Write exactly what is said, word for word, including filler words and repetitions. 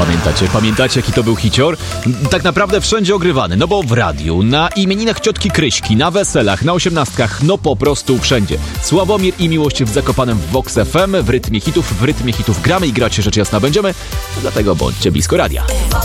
Pamiętacie? Pamiętacie, jaki to był hicior? Tak naprawdę wszędzie ogrywany, no bo w radiu, na imieninach ciotki Kryśki, na weselach, na osiemnastkach, no po prostu wszędzie. Sławomir i Miłość w Zakopanem w Vox F M, w rytmie hitów, w rytmie hitów gramy i grać rzecz jasna będziemy, dlatego bądźcie blisko radia.